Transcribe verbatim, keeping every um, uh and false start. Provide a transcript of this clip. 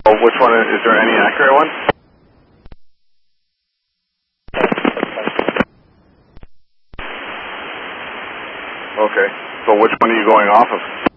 Well, which one, is, is there any accurate one? Okay, so which one are you going off of?